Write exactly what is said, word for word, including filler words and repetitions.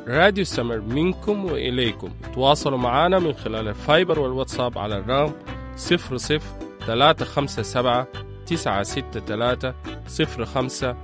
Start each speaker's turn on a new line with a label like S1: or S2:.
S1: راديو سمر منكم وإليكم. تواصلوا معنا من خلال الفايبر والواتساب على الرقم صفر صفر ثلاثة خمسة سبعة تسعة ستة ثلاثة صفر خمسة